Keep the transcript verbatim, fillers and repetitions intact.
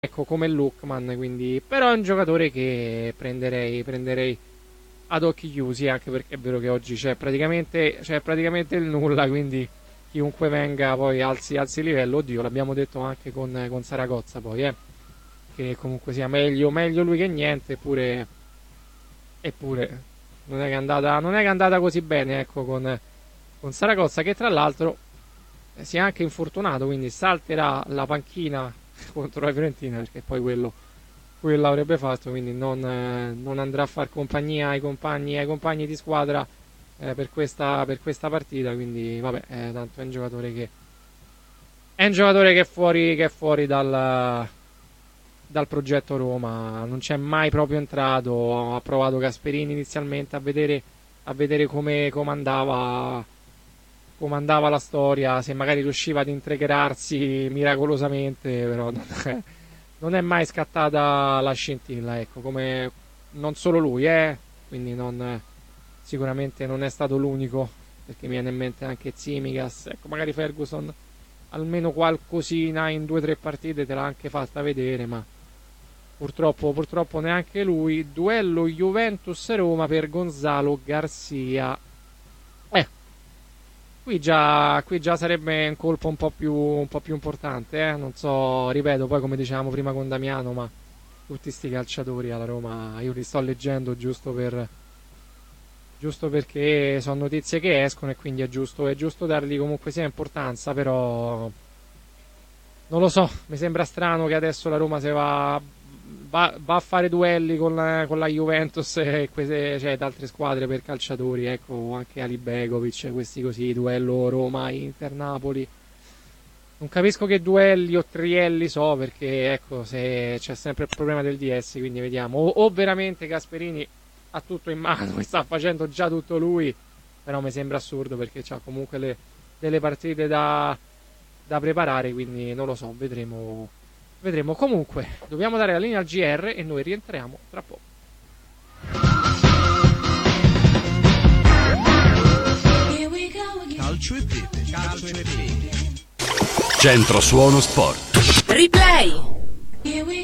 ecco, come Lookman, quindi, però è un giocatore che prenderei, prenderei ad occhi chiusi, anche perché è vero che oggi c'è praticamente, c'è praticamente il nulla, quindi chiunque venga poi alzi, alzi il livello. Oddio, l'abbiamo detto anche con, con Saragozza poi, eh, che comunque sia meglio, meglio lui che niente, eppure, eppure non è che è andata, non è che è andata così bene, ecco, con, con Saragozza, che tra l'altro si è anche infortunato, quindi salterà la panchina contro la Fiorentina, perché poi quello, quello avrebbe fatto, quindi non, eh, non andrà a far compagnia ai compagni, ai compagni di squadra eh, per, questa, per questa partita, quindi vabbè, eh, tanto è un giocatore che è un giocatore che è fuori, che è fuori dal, dal progetto Roma, non c'è mai proprio entrato. Ha provato Gasperini inizialmente a vedere, a vedere come, come andava come andava la storia, se magari riusciva ad integrarsi miracolosamente, però non è, non è mai scattata la scintilla, ecco, come non solo lui, eh, quindi non, sicuramente non è stato l'unico, perché mi viene in mente anche Tsimikas, ecco, magari Ferguson almeno qualcosina in due o tre partite te l'ha anche fatta vedere, ma purtroppo, purtroppo neanche lui. Duello Juventus-Roma per Gonzalo Garcia. Eh, Qui già, qui già sarebbe un colpo un po' più, un po' più importante, eh? Non so, ripeto, poi come dicevamo prima con Damiano, ma tutti sti calciatori alla Roma, io li sto leggendo giusto per, giusto perché sono notizie che escono e quindi è giusto, è giusto dargli comunque sia importanza, però non lo so, mi sembra strano che adesso la Roma se va, va, va a fare duelli con la, con la Juventus e queste, cioè, ed altre squadre per calciatori, ecco, anche Ali Begovic, questi così, duello Roma-Inter-Napoli. Non capisco che duelli o trielli so, perché ecco, se c'è sempre il problema del D S, quindi vediamo. O, o veramente Gasperini ha tutto in mano e sta facendo già tutto lui, però mi sembra assurdo perché c'ha comunque le, delle partite da, da preparare, quindi non lo so, vedremo. Vedremo. Comunque, dobbiamo dare la linea al G R e noi rientriamo tra poco. Calcio e pepe, calcio e pepe. Centro Suono Sport. Replay.